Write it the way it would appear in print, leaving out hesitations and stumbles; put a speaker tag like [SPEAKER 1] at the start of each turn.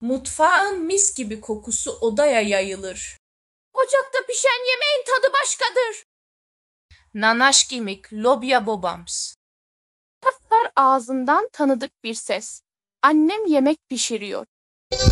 [SPEAKER 1] Mutfağın mis gibi kokusu odaya yayılır.
[SPEAKER 2] Ocakta pişen yemeğin tadı başkadır.
[SPEAKER 1] Nanaşkimik, lobya bobams.
[SPEAKER 2] Patlar ağzından tanıdık bir ses. Annem yemek pişiriyor.